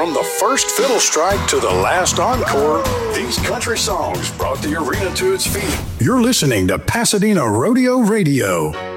From the first fiddle strike to the last encore, these country songs brought the arena to its feet. You're listening to Pasadena Rodeo Radio.